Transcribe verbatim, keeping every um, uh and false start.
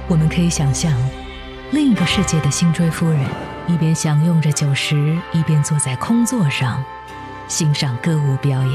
我们可以想象另一个世界的辛追夫人一边享用着酒食，一边坐在空座上欣赏歌舞表演。